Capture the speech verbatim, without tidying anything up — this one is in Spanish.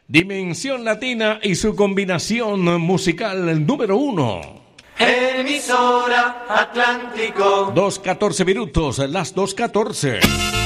Dimensión Latina y su combinación musical número uno. Emisora Atlántico. dos catorce minutos, las dos catorce.